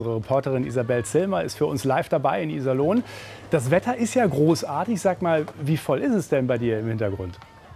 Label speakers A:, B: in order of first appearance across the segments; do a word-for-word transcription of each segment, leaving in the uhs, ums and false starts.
A: Unsere Reporterin Isabel Zillmer ist für uns live dabei in Iserlohn. Das Wetter ist ja großartig. Sag mal, wie voll ist es denn bei dir im Hintergrund?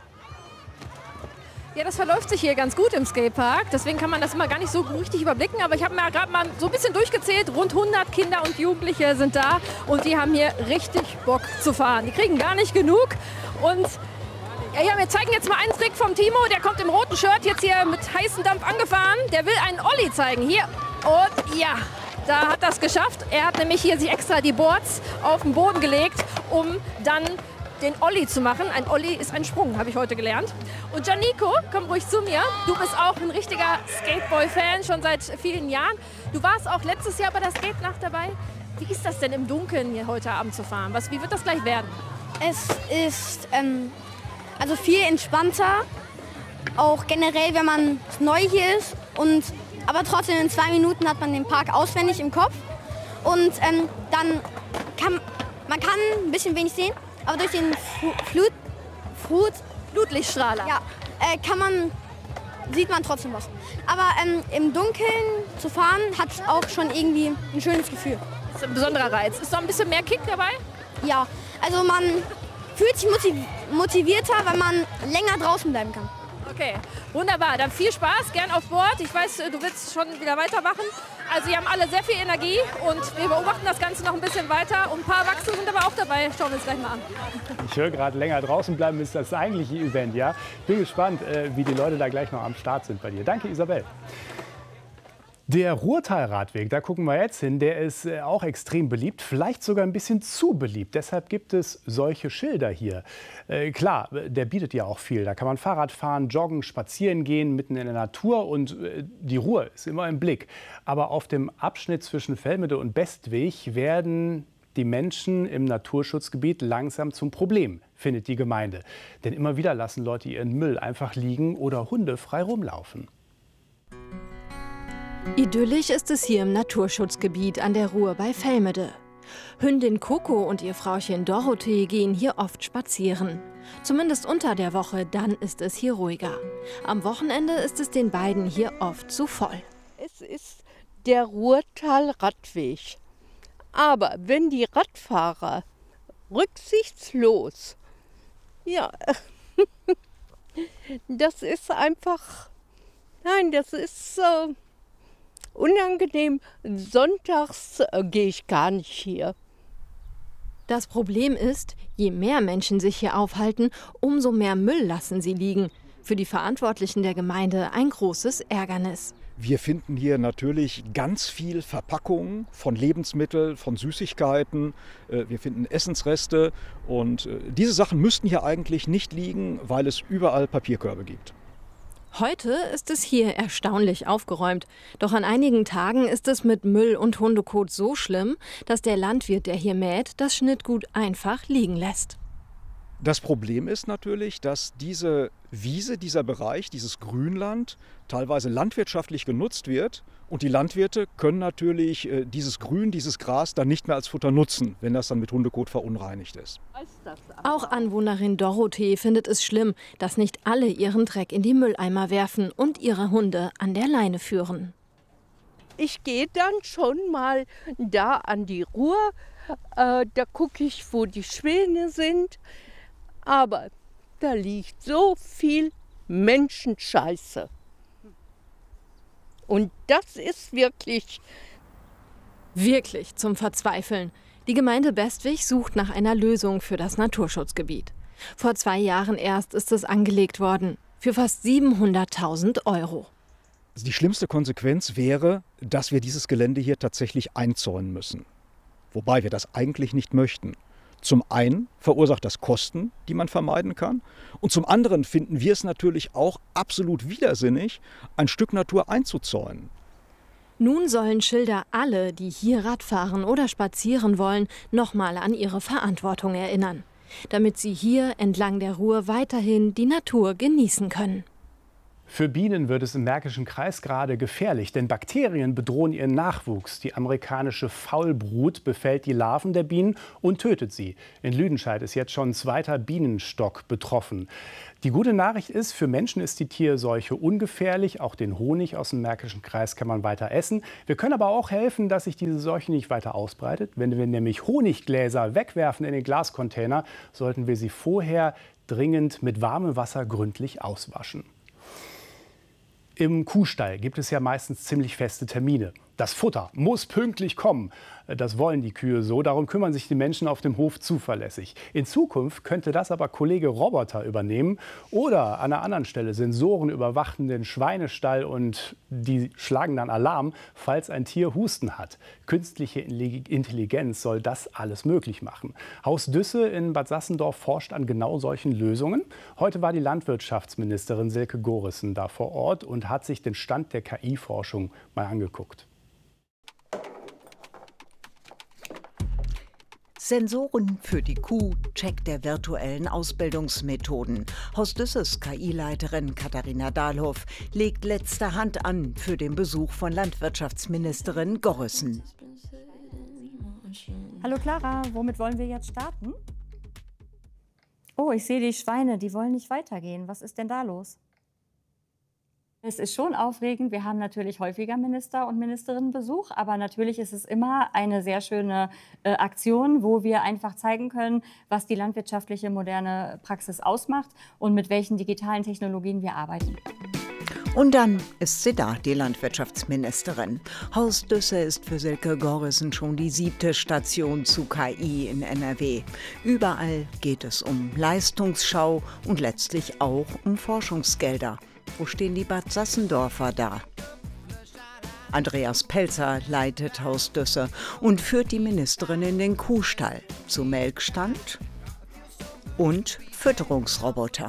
B: Ja, das verläuft sich hier ganz gut im Skatepark. Deswegen kann man das immer gar nicht so richtig überblicken. Aber ich habe mir gerade mal so ein bisschen durchgezählt. Rund hundert Kinder und Jugendliche sind da. Und die haben hier richtig Bock zu fahren. Die kriegen gar nicht genug. Und ja, ja, wir zeigen jetzt mal einen Trick vom Timo. Der kommt im roten Shirt jetzt hier mit heißem Dampf angefahren. Der will einen Olli zeigen. Hier. Und ja, da hat das geschafft. Er hat nämlich hier sich extra die Boards auf den Boden gelegt, um dann den Olli zu machen. Ein Olli ist ein Sprung, habe ich heute gelernt. Und Janiko, komm ruhig zu mir. Du bist auch ein richtiger Skateboy-Fan, schon seit vielen Jahren. Du warst auch letztes Jahr bei der Skate-Nacht dabei. Wie ist das denn im Dunkeln hier heute Abend zu fahren? Was, wie wird das gleich werden?
C: Es ist ähm, also viel entspannter, auch generell, wenn man neu hier ist. Und, aber trotzdem in zwei Minuten hat man den Park auswendig im Kopf. Und ähm, dann kann man kann ein bisschen wenig sehen. Aber durch den Flut, Flut,
B: Flutlichtstrahler
C: ja, äh, kann man, sieht man trotzdem was. Aber ähm, im Dunkeln zu fahren hat auch schon irgendwie ein schönes Gefühl.
B: Das ist ein besonderer Reiz. Ist noch ein bisschen mehr Kick dabei?
C: Ja, also man fühlt sich motiv motivierter, weil man länger draußen bleiben kann.
B: Okay, wunderbar. Dann viel Spaß, gern auf Bord. Ich weiß, du willst schon wieder weitermachen. Also sie haben alle sehr viel Energie und wir beobachten das Ganze noch ein bisschen weiter. Und ein paar Erwachsene sind aber auch dabei. Schauen wir uns gleich mal an.
A: Ich höre gerade, länger draußen bleiben ist das eigentliche Event, ja? Bin gespannt, wie die Leute da gleich noch am Start sind bei dir. Danke, Isabel. Der Ruhrtalradweg, da gucken wir jetzt hin, der ist auch extrem beliebt, vielleicht sogar ein bisschen zu beliebt. Deshalb gibt es solche Schilder hier. Äh, klar, der bietet ja auch viel. Da kann man Fahrrad fahren, joggen, spazieren gehen, mitten in der Natur und äh, die Ruhr ist immer im Blick. Aber auf dem Abschnitt zwischen Velmede und Bestwig werden die Menschen im Naturschutzgebiet langsam zum Problem, findet die Gemeinde. Denn immer wieder lassen Leute ihren Müll einfach liegen oder Hunde frei rumlaufen.
D: Idyllisch ist es hier im Naturschutzgebiet an der Ruhr bei Velmede. Hündin Coco und ihr Frauchen Dorothee gehen hier oft spazieren. Zumindest unter der Woche, dann ist es hier ruhiger. Am Wochenende ist es den beiden hier oft zu voll.
E: Es ist der Ruhrtal-Radweg. Aber wenn die Radfahrer rücksichtslos, ja, das ist einfach, nein, das ist so unangenehm. Sonntags äh, gehe ich gar nicht hier.
D: Das Problem ist, je mehr Menschen sich hier aufhalten, umso mehr Müll lassen sie liegen. Für die Verantwortlichen der Gemeinde ein großes Ärgernis.
F: Wir finden hier natürlich ganz viel Verpackungen von Lebensmitteln, von Süßigkeiten. Wir finden Essensreste und diese Sachen müssten hier eigentlich nicht liegen, weil es überall Papierkörbe gibt.
D: Heute ist es hier erstaunlich aufgeräumt. Doch an einigen Tagen ist es mit Müll und Hundekot so schlimm, dass der Landwirt, der hier mäht, das Schnittgut einfach liegen lässt.
F: Das Problem ist natürlich, dass diese Wiese, dieser Bereich, dieses Grünland teilweise landwirtschaftlich genutzt wird. Und die Landwirte können natürlich äh, dieses Grün, dieses Gras dann nicht mehr als Futter nutzen, wenn das dann mit Hundekot verunreinigt ist.
D: Auch Anwohnerin Dorothee findet es schlimm, dass nicht alle ihren Dreck in die Mülleimer werfen und ihre Hunde an der Leine führen.
E: Ich gehe dann schon mal da an die Ruhr, äh, da gucke ich, wo die Schwäne sind. Aber da liegt so viel Menschenscheiße. Und das ist wirklich...
D: Wirklich zum Verzweifeln. Die Gemeinde Bestwig sucht nach einer Lösung für das Naturschutzgebiet. Vor zwei Jahren erst ist es angelegt worden. Für fast siebenhunderttausend Euro.
F: Die schlimmste Konsequenz wäre, dass wir dieses Gelände hier tatsächlich einzäunen müssen. Wobei wir das eigentlich nicht möchten. Zum einen verursacht das Kosten, die man vermeiden kann. Und zum anderen finden wir es natürlich auch absolut widersinnig, ein Stück Natur einzuzäunen.
D: Nun sollen Schilder alle, die hier Radfahren oder spazieren wollen, nochmal an ihre Verantwortung erinnern. Damit sie hier entlang der Ruhr weiterhin die Natur genießen können.
A: Für Bienen wird es im Märkischen Kreis gerade gefährlich, denn Bakterien bedrohen ihren Nachwuchs. Die amerikanische Faulbrut befällt die Larven der Bienen und tötet sie. In Lüdenscheid ist jetzt schon ein zweiter Bienenstock betroffen. Die gute Nachricht ist, für Menschen ist die Tierseuche ungefährlich. Auch den Honig aus dem Märkischen Kreis kann man weiter essen. Wir können aber auch helfen, dass sich diese Seuche nicht weiter ausbreitet. Wenn wir nämlich Honiggläser wegwerfen in den Glascontainer, sollten wir sie vorher dringend mit warmem Wasser gründlich auswaschen. Im Kuhstall gibt es ja meistens ziemlich feste Termine. Das Futter muss pünktlich kommen. Das wollen die Kühe so. Darum kümmern sich die Menschen auf dem Hof zuverlässig. In Zukunft könnte das aber Kollege Roboter übernehmen oder an einer anderen Stelle Sensoren überwachen den Schweinestall und die schlagen dann Alarm, falls ein Tier Husten hat. Künstliche Intelligenz soll das alles möglich machen. Haus Düsse in Bad Sassendorf forscht an genau solchen Lösungen. Heute war die Landwirtschaftsministerin Silke Gorissen da vor Ort und hat sich den Stand der K I-Forschung mal angeguckt.
G: Sensoren für die Kuh, Check der virtuellen Ausbildungsmethoden. Haus Düsses K I-Leiterin Katharina Dahlhoff legt letzte Hand an für den Besuch von Landwirtschaftsministerin Gorissen.
H: Hallo Clara, womit wollen wir jetzt starten? Oh, ich sehe die Schweine, die wollen nicht weitergehen. Was ist denn da los? Es ist schon aufregend. Wir haben natürlich häufiger Minister- und Ministerinnenbesuch, aber natürlich ist es immer eine sehr schöne äh, Aktion, wo wir einfach zeigen können, was die landwirtschaftliche moderne Praxis ausmacht und mit welchen digitalen Technologien wir arbeiten.
G: Und dann ist sie da, die Landwirtschaftsministerin. Haus Düsse ist für Silke Gorissen schon die siebte Station zu K I in N R W. Überall geht es um Leistungsschau und letztlich auch um Forschungsgelder. Wo stehen die Bad Sassendorfer da? Andreas Pelzer leitet Haus Düsse und führt die Ministerin in den Kuhstall zu Melkstand und Fütterungsroboter.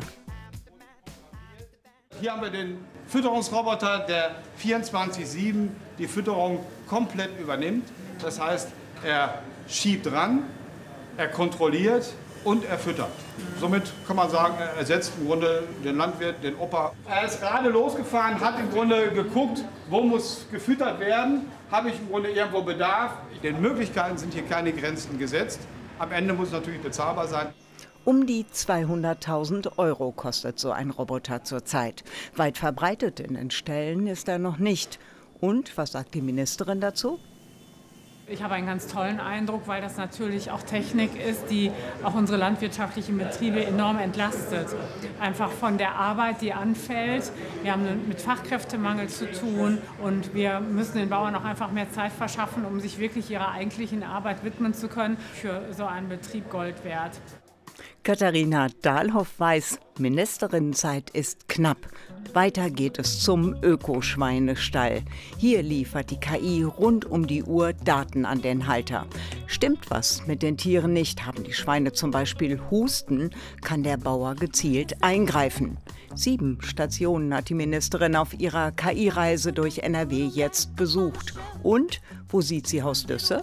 I: Hier haben wir den Fütterungsroboter, der vierundzwanzig sieben die Fütterung komplett übernimmt. Das heißt, er schiebt ran, er kontrolliert und er füttert. Somit kann man sagen, er ersetzt im Grunde den Landwirt, den Opa. Er ist gerade losgefahren, hat im Grunde geguckt, wo muss gefüttert werden, habe ich im Grunde irgendwo Bedarf. Den Möglichkeiten sind hier keine Grenzen gesetzt. Am Ende muss es natürlich bezahlbar sein.
G: Um die zweihunderttausend Euro kostet so ein Roboter zurzeit. Weit verbreitet in den Ställen ist er noch nicht. Und was sagt die Ministerin dazu?
J: Ich habe einen ganz tollen Eindruck, weil das natürlich auch Technik ist, die auch unsere landwirtschaftlichen Betriebe enorm entlastet. Einfach von der Arbeit, die anfällt. Wir haben mit Fachkräftemangel zu tun und wir müssen den Bauern auch einfach mehr Zeit verschaffen, um sich wirklich ihrer eigentlichen Arbeit widmen zu können. Für so einen Betrieb Gold wert.
G: Katharina Dahlhoff weiß, Ministerinnenzeit ist knapp. Weiter geht es zum Ökoschweinestall. Hier liefert die K I rund um die Uhr Daten an den Halter. Stimmt was mit den Tieren nicht, haben die Schweine zum Beispiel Husten, kann der Bauer gezielt eingreifen. Sieben Stationen hat die Ministerin auf ihrer K I-Reise durch N R W jetzt besucht. Und wo sieht sie Haus Düsse?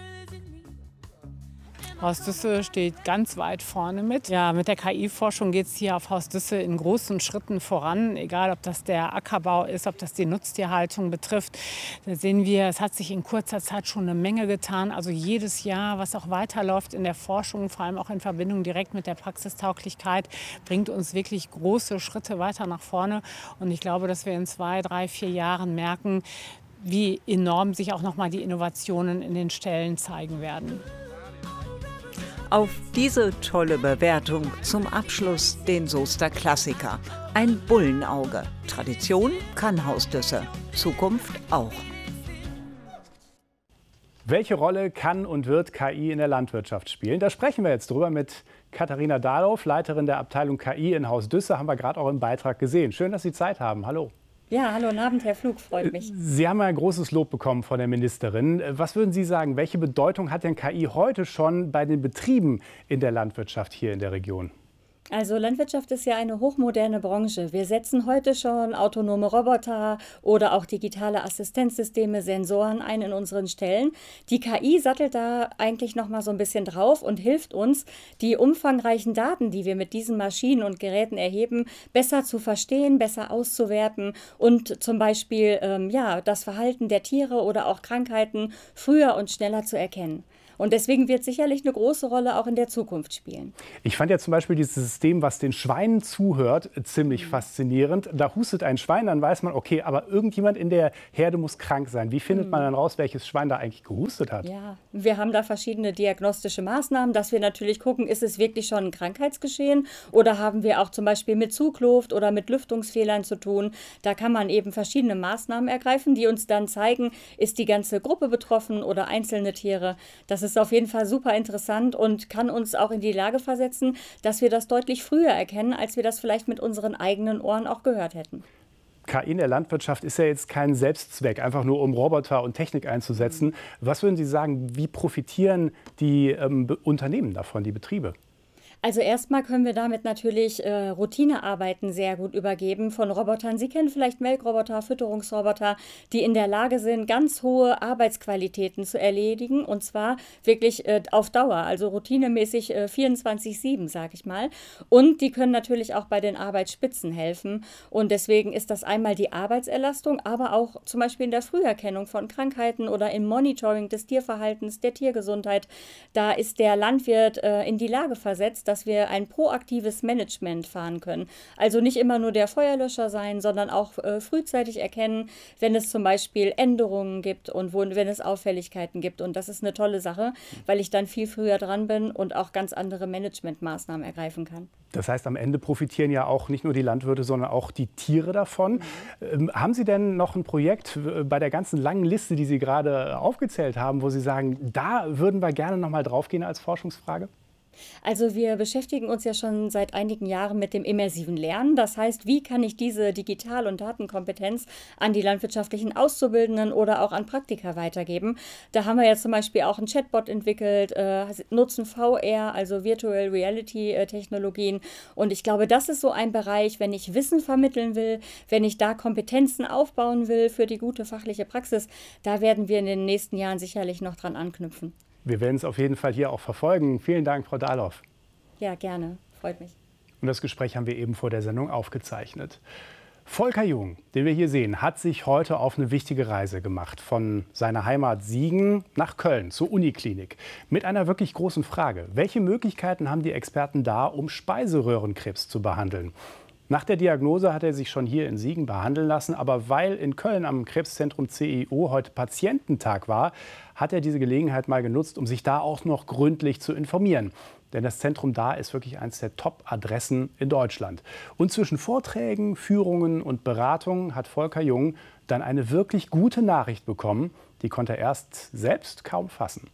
J: Haus Düsse steht ganz weit vorne mit. Ja, mit der K I-Forschung geht es hier auf Haus Düsse in großen Schritten voran. Egal, ob das der Ackerbau ist, ob das die Nutztierhaltung betrifft. Da sehen wir, es hat sich in kurzer Zeit schon eine Menge getan. Also jedes Jahr, was auch weiterläuft in der Forschung, vor allem auch in Verbindung direkt mit der Praxistauglichkeit, bringt uns wirklich große Schritte weiter nach vorne. Und ich glaube, dass wir in zwei, drei, vier Jahren merken, wie enorm sich auch noch mal die Innovationen in den Ställen zeigen werden.
G: Auf diese tolle Bewertung zum Abschluss den Soester Klassiker. Ein Bullenauge. Tradition kann Haus Düsse, Zukunft auch.
A: Welche Rolle kann und wird K I in der Landwirtschaft spielen? Da sprechen wir jetzt drüber mit Katharina Dahlhoff, Leiterin der Abteilung K I in Haus Düsse. Haben wir gerade auch im Beitrag gesehen. Schön, dass Sie Zeit haben. Hallo.
H: Ja, hallo, guten Abend, Herr Flug, freut mich.
A: Sie haben ein großes Lob bekommen von der Ministerin. Was würden Sie sagen, welche Bedeutung hat denn K I heute schon bei den Betrieben in der Landwirtschaft hier in der Region?
H: Also Landwirtschaft ist ja eine hochmoderne Branche. Wir setzen heute schon autonome Roboter oder auch digitale Assistenzsysteme, Sensoren ein in unseren Ställen. Die K I sattelt da eigentlich noch mal so ein bisschen drauf und hilft uns, die umfangreichen Daten, die wir mit diesen Maschinen und Geräten erheben, besser zu verstehen, besser auszuwerten und zum Beispiel ähm, ja, das Verhalten der Tiere oder auch Krankheiten früher und schneller zu erkennen. Und deswegen wird sicherlich eine große Rolle auch in der Zukunft spielen.
A: Ich fand ja zum Beispiel dieses System, was den Schweinen zuhört, ziemlich faszinierend. Da hustet ein Schwein, dann weiß man, okay, aber irgendjemand in der Herde muss krank sein. Wie findet man dann raus, welches Schwein da eigentlich gehustet hat?
H: Ja, wir haben da verschiedene diagnostische Maßnahmen, dass wir natürlich gucken, ist es wirklich schon ein Krankheitsgeschehen oder haben wir auch zum Beispiel mit Zugluft oder mit Lüftungsfehlern zu tun. Da kann man eben verschiedene Maßnahmen ergreifen, die uns dann zeigen, ist die ganze Gruppe betroffen oder einzelne Tiere. Das ist auf jeden Fall super interessant und kann uns auch in die Lage versetzen, dass wir das deutlich früher erkennen, als wir das vielleicht mit unseren eigenen Ohren auch gehört hätten.
A: K I in der Landwirtschaft ist ja jetzt kein Selbstzweck, einfach nur um Roboter und Technik einzusetzen. Was würden Sie sagen, wie profitieren die ähm, Unternehmen davon, die Betriebe?
H: Also erstmal können wir damit natürlich äh, Routinearbeiten sehr gut übergeben von Robotern. Sie kennen vielleicht Melkroboter, Fütterungsroboter, die in der Lage sind, ganz hohe Arbeitsqualitäten zu erledigen und zwar wirklich äh, auf Dauer, also routinemäßig äh, vierundzwanzig sieben, sage ich mal. Und die können natürlich auch bei den Arbeitsspitzen helfen und deswegen ist das einmal die Arbeitserlastung, aber auch zum Beispiel in der Früherkennung von Krankheiten oder im Monitoring des Tierverhaltens, der Tiergesundheit. Da ist der Landwirt äh, in die Lage versetzt, dass wir ein proaktives Management fahren können. Also nicht immer nur der Feuerlöscher sein, sondern auch äh, frühzeitig erkennen, wenn es zum Beispiel Änderungen gibt und wo, wenn es Auffälligkeiten gibt. Und das ist eine tolle Sache, weil ich dann viel früher dran bin und auch ganz andere Managementmaßnahmen ergreifen kann.
A: Das heißt, am Ende profitieren ja auch nicht nur die Landwirte, sondern auch die Tiere davon. Mhm. Ähm, haben Sie denn noch ein Projekt bei der ganzen langen Liste, die Sie gerade aufgezählt haben, wo Sie sagen, da würden wir gerne noch mal draufgehen als Forschungsfrage?
H: Also wir beschäftigen uns ja schon seit einigen Jahren mit dem immersiven Lernen. Das heißt, wie kann ich diese Digital- und Datenkompetenz an die landwirtschaftlichen Auszubildenden oder auch an Praktiker weitergeben? Da haben wir jetzt zum Beispiel auch einen Chatbot entwickelt, äh, nutzen V R, also Virtual Reality äh, Technologien. Und ich glaube, das ist so ein Bereich, wenn ich Wissen vermitteln will, wenn ich da Kompetenzen aufbauen will für die gute fachliche Praxis, da werden wir in den nächsten Jahren sicherlich noch dran anknüpfen.
A: Wir werden es auf jeden Fall hier auch verfolgen. Vielen Dank, Frau Dahloff.
H: Ja, gerne. Freut mich.
A: Und das Gespräch haben wir eben vor der Sendung aufgezeichnet. Volker Jung, den wir hier sehen, hat sich heute auf eine wichtige Reise gemacht. Von seiner Heimat Siegen nach Köln zur Uniklinik. Mit einer wirklich großen Frage. Welche Möglichkeiten haben die Experten da, um Speiseröhrenkrebs zu behandeln? Nach der Diagnose hat er sich schon hier in Siegen behandeln lassen. Aber weil in Köln am Krebszentrum C E O heute Patiententag war, hat er diese Gelegenheit mal genutzt, um sich da auch noch gründlich zu informieren. Denn das Zentrum da ist wirklich eines der Top-Adressen in Deutschland. Und zwischen Vorträgen, Führungen und Beratungen hat Volker Jung dann eine wirklich gute Nachricht bekommen. Die konnte er erst selbst kaum fassen.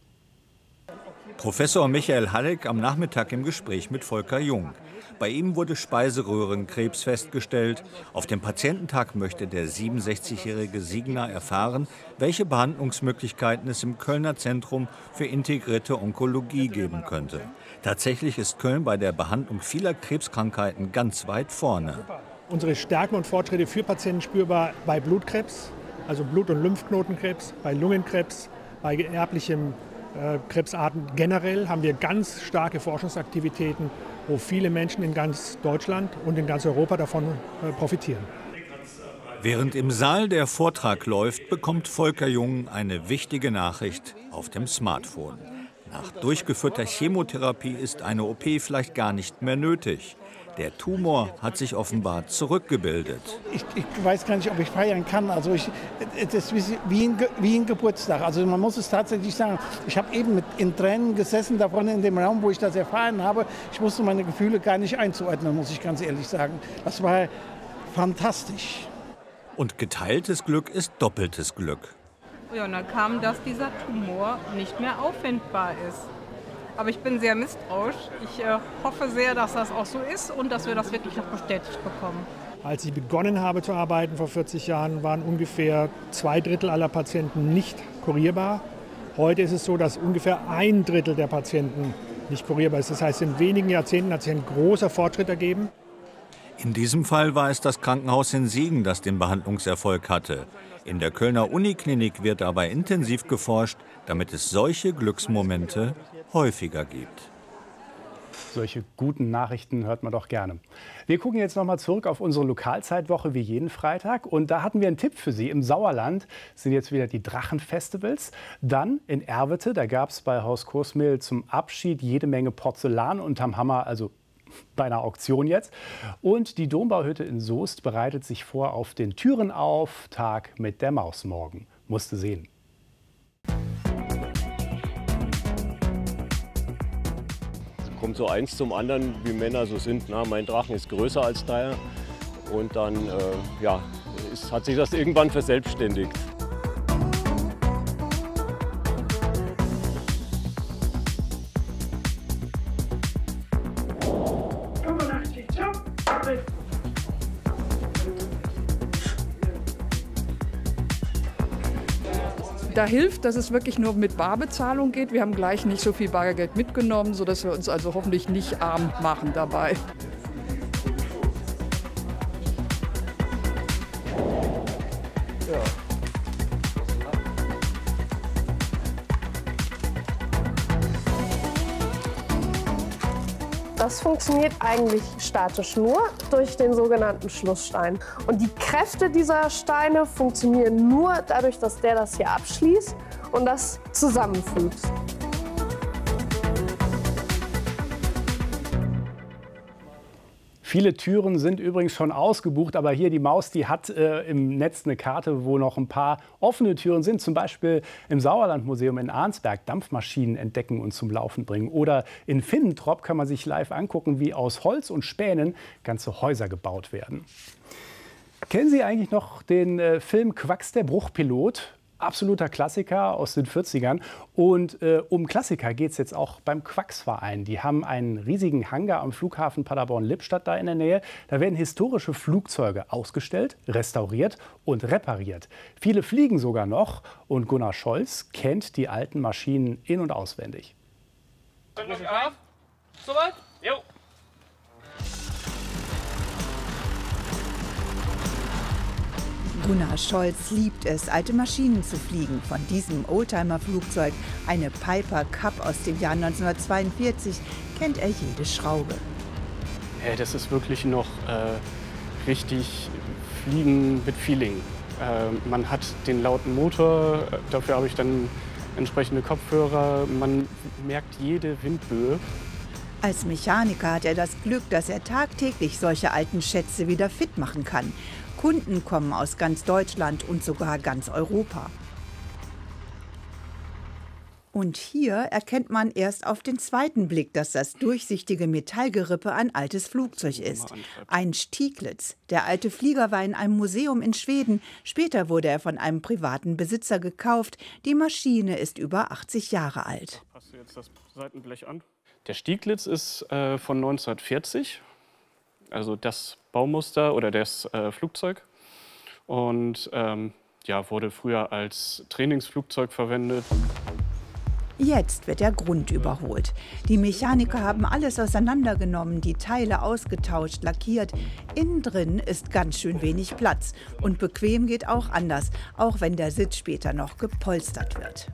K: Professor Michael Halleck am Nachmittag im Gespräch mit Volker Jung. Bei ihm wurde Speiseröhrenkrebs festgestellt. Auf dem Patiententag möchte der siebenundsechzigjährige Siegner erfahren, welche Behandlungsmöglichkeiten es im Kölner Zentrum für integrierte Onkologie geben könnte. Tatsächlich ist Köln bei der Behandlung vieler Krebskrankheiten ganz weit vorne.
L: Unsere Stärken und Fortschritte für Patienten spürbar bei Blutkrebs, also Blut- und Lymphknotenkrebs, bei Lungenkrebs, bei erblichen äh, Krebsarten generell haben wir ganz starke Forschungsaktivitäten, wo viele Menschen in ganz Deutschland und in ganz Europa davon äh, profitieren.
K: Während im Saal der Vortrag läuft, bekommt Volker Jung eine wichtige Nachricht auf dem Smartphone. Nach durchgeführter Chemotherapie ist eine O P vielleicht gar nicht mehr nötig. Der Tumor hat sich offenbar zurückgebildet.
M: Ich, ich weiß gar nicht, ob ich feiern kann. Also ich, das ist wie ein, wie ein Geburtstag. Also man muss es tatsächlich sagen. Ich habe eben mit, in Tränen gesessen, da vorne in dem Raum, wo ich das erfahren habe. Ich wusste meine Gefühle gar nicht einzuordnen, muss ich ganz ehrlich sagen. Das war fantastisch.
K: Und geteiltes Glück ist doppeltes Glück.
N: Ja, und dann kam, dass dieser Tumor nicht mehr auffindbar ist. Aber ich bin sehr misstrauisch. Ich äh, hoffe sehr, dass das auch so ist und dass wir das wirklich noch bestätigt bekommen.
L: Als ich begonnen habe zu arbeiten vor vierzig Jahren, waren ungefähr zwei Drittel aller Patienten nicht kurierbar. Heute ist es so, dass ungefähr ein Drittel der Patienten nicht kurierbar ist. Das heißt, in wenigen Jahrzehnten hat sich ein großer Fortschritt ergeben.
K: In diesem Fall war es das Krankenhaus in Siegen, das den Behandlungserfolg hatte. In der Kölner Uniklinik wird dabei intensiv geforscht, damit es solche Glücksmomente häufiger gibt.
A: Solche guten Nachrichten hört man doch gerne. Wir gucken jetzt noch mal zurück auf unsere Lokalzeitwoche wie jeden Freitag. Und da hatten wir einen Tipp für Sie. Im Sauerland sind jetzt wieder die Drachenfestivals. Dann in Erwete, da gab es bei Haus Kursmill zum Abschied jede Menge Porzellan unterm Hammer, also bei einer Auktion jetzt. Und die Dombauhütte in Soest bereitet sich vor auf den Türen auf Tag mit der Maus morgen. Musste sehen.
O: Kommt so eins zum anderen, wie Männer so sind. Na, mein Drachen ist größer als deiner. Und dann äh, ja, ist, hat sich das irgendwann verselbstständigt.
P: Da hilft, dass es wirklich nur mit Barbezahlung geht. Wir haben gleich nicht so viel Bargeld mitgenommen, sodass wir uns also hoffentlich nicht arm machen dabei.
O: Ja.
Q: Das funktioniert eigentlich statisch nur durch den sogenannten Schlussstein. Und die Kräfte dieser Steine funktionieren nur dadurch, dass der das hier abschließt und das zusammenfügt.
A: Viele Türen sind übrigens schon ausgebucht, aber hier die Maus, die hat äh, im Netz eine Karte, wo noch ein paar offene Türen sind. Zum Beispiel im Sauerlandmuseum in Arnsberg Dampfmaschinen entdecken und zum Laufen bringen. Oder in Finnentrop kann man sich live angucken, wie aus Holz und Spänen ganze Häuser gebaut werden. Kennen Sie eigentlich noch den äh, Film Quacks der Bruchpilot? Absoluter Klassiker aus den vierzigern. Und äh, um Klassiker geht es jetzt auch beim Quacks-Verein. Die haben einen riesigen Hangar am Flughafen Paderborn-Lippstadt da in der Nähe. Da werden historische Flugzeuge ausgestellt, restauriert und repariert. Viele fliegen sogar noch. Und Gunnar Scholz kennt die alten Maschinen in- und auswendig.
R: Soweit? Jo.
S: Gunnar Scholz liebt es, alte Maschinen zu fliegen. Von diesem Oldtimer-Flugzeug, eine Piper Cub aus dem Jahr neunzehnhundertzweiundvierzig, kennt er jede Schraube.
T: Hey, das ist wirklich noch äh, richtig Fliegen mit Feeling. Äh, man hat den lauten Motor, dafür habe ich dann entsprechende Kopfhörer. Man merkt jede Windböe.
S: Als Mechaniker hat er das Glück, dass er tagtäglich solche alten Schätze wieder fit machen kann. Kunden kommen aus ganz Deutschland und sogar ganz Europa. Und hier erkennt man erst auf den zweiten Blick, dass das durchsichtige Metallgerippe ein altes Flugzeug ist. Ein Stieglitz. Der alte Flieger war in einem Museum in Schweden. Später wurde er von einem privaten Besitzer gekauft. Die Maschine ist über achtzig Jahre alt.
T: Passt du jetzt das Seitenblech an? Der Stieglitz ist äh, von neunzehnhundertvierzig. Also das Baumuster oder das äh, Flugzeug. Und ähm, ja, wurde früher als Trainingsflugzeug verwendet.
S: Jetzt wird der Grund überholt. Die Mechaniker haben alles auseinandergenommen, die Teile ausgetauscht, lackiert. Innen drin ist ganz schön wenig Platz. Und bequem geht auch anders, auch wenn der Sitz später noch gepolstert wird.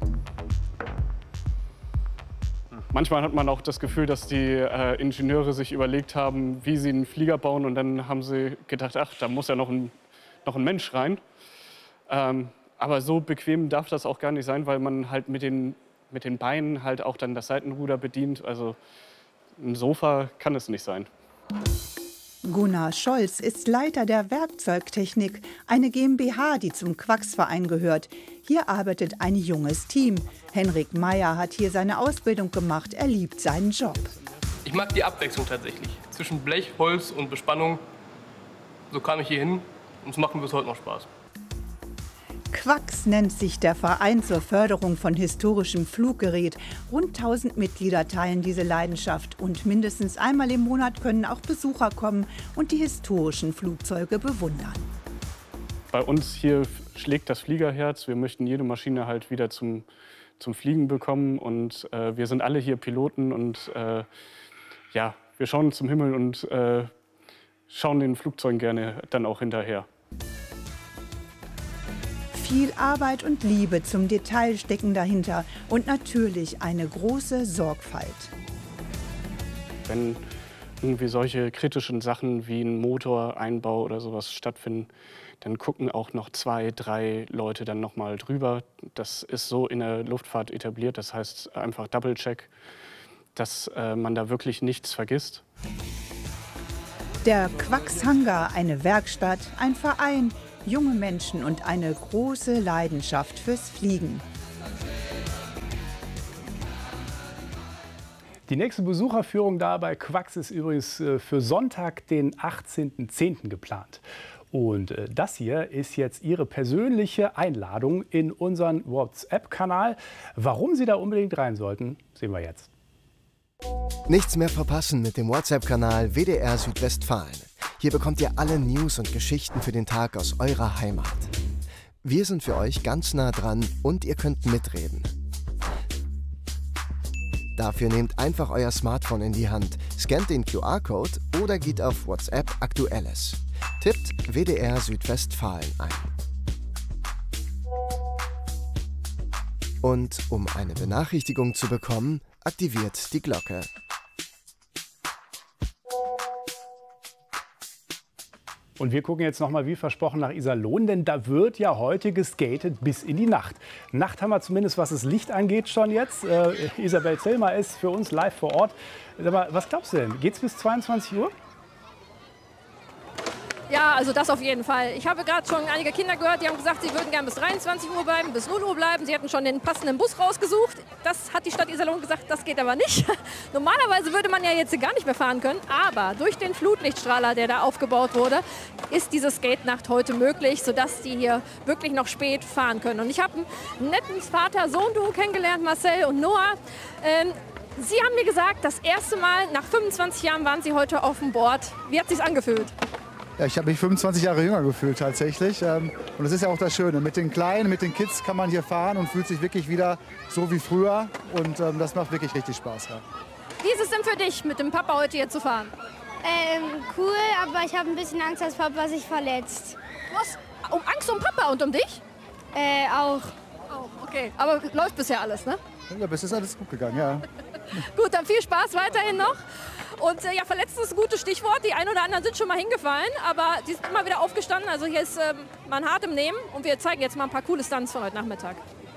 T: Manchmal hat man auch das Gefühl, dass die äh, Ingenieure sich überlegt haben, wie sie einen Flieger bauen. Und dann haben sie gedacht, ach, da muss ja noch ein, noch ein Mensch rein. Ähm, aber so bequem darf das auch gar nicht sein, weil man halt mit den, mit den Beinen halt auch dann das Seitenruder bedient. Also ein Sofa kann es nicht sein.
S: Gunnar Scholz ist Leiter der Werkzeugtechnik, eine GmbH, die zum Quacks-Verein gehört. Hier arbeitet ein junges Team. Henrik Meyer hat hier seine Ausbildung gemacht. Er liebt seinen Job.
R: Ich mag die Abwechslung tatsächlich. Zwischen Blech, Holz und Bespannung. So kam ich hier hin und es macht mir bis heute noch Spaß.
S: Quacks nennt sich der Verein zur Förderung von historischem Fluggerät. Rund tausend Mitglieder teilen diese Leidenschaft. Und mindestens einmal im Monat können auch Besucher kommen und die historischen Flugzeuge bewundern.
T: Bei uns hier schlägt das Fliegerherz. Wir möchten jede Maschine halt wieder zum, zum Fliegen bekommen. Und äh, wir sind alle hier Piloten und äh, ja, wir schauen zum Himmel und äh, schauen den Flugzeugen gerne dann auch hinterher.
S: Viel Arbeit und Liebe zum Detail stecken dahinter und natürlich eine große Sorgfalt.
T: Wenn irgendwie solche kritischen Sachen wie ein Motoreinbau oder sowas stattfinden, dann gucken auch noch zwei, drei Leute dann noch mal drüber. Das ist so in der Luftfahrt etabliert, das heißt einfach Double-Check, dass äh, man da wirklich nichts vergisst.
S: Der Quax-Hangar, eine Werkstatt, ein Verein, junge Menschen und eine große Leidenschaft fürs Fliegen.
A: Die nächste Besucherführung da bei Quax ist übrigens für Sonntag, den achtzehnten zehnten geplant. Und das hier ist jetzt Ihre persönliche Einladung in unseren WhatsApp-Kanal. Warum Sie da unbedingt rein sollten, sehen wir jetzt.
U: Nichts mehr verpassen mit dem WhatsApp-Kanal W D R Südwestfalen. Hier bekommt ihr alle News und Geschichten für den Tag aus eurer Heimat. Wir sind für euch ganz nah dran und ihr könnt mitreden. Dafür nehmt einfach euer Smartphone in die Hand, scannt den Q R-Code oder geht auf WhatsApp Aktuelles. Tippt W D R Südwestfalen ein. Und um eine Benachrichtigung zu bekommen, aktiviert die Glocke.
A: Und wir gucken jetzt noch mal wie versprochen nach Iserlohn, denn da wird ja heute geskatet bis in die Nacht. Nacht haben wir zumindest, was das Licht angeht, schon jetzt. Äh, Isabel Zillmer ist für uns live vor Ort. Aber was glaubst du denn? Geht's bis zweiundzwanzig Uhr?
B: Ja, also das auf jeden Fall. Ich habe gerade schon einige Kinder gehört, die haben gesagt, sie würden gerne bis dreiundzwanzig Uhr bleiben, bis null Uhr bleiben. Sie hätten schon den passenden Bus rausgesucht. Das hat die Stadt Iserlohn gesagt, das geht aber nicht. Normalerweise würde man ja jetzt gar nicht mehr fahren können, aber durch den Flutlichtstrahler, der da aufgebaut wurde, ist diese Skate-Nacht heute möglich, sodass die hier wirklich noch spät fahren können. Und ich habe einen netten Vater-Sohn-Duo kennengelernt, Marcel und Noah. Ähm, Sie haben mir gesagt, das erste Mal nach fünfundzwanzig Jahren waren Sie heute auf dem Board. Wie hat es sich angefühlt?
V: Ja, ich habe mich fünfundzwanzig Jahre jünger gefühlt tatsächlich. Und das ist ja auch das Schöne. Mit den Kleinen, mit den Kids kann man hier fahren und fühlt sich wirklich wieder so wie früher. Und ähm, das macht wirklich richtig Spaß. Ja.
B: Wie ist es denn für dich, mit dem Papa heute hier zu fahren?
C: Ähm, cool, aber ich habe ein bisschen Angst, dass Papa sich verletzt.
B: Was? Um Angst um Papa und um dich?
C: Äh, auch.
B: Oh, okay. Aber läuft bisher alles, ne?
V: Ja, bis ist alles gut gegangen, ja.
B: Gut, dann viel Spaß weiterhin noch. Und äh, ja, verletzt ist ein gutes Stichwort. Die einen oder anderen sind schon mal hingefallen, aber die sind immer wieder aufgestanden. Also hier ist ähm, man hart im Nehmen und wir zeigen jetzt mal ein paar coole Stunts von heute Nachmittag.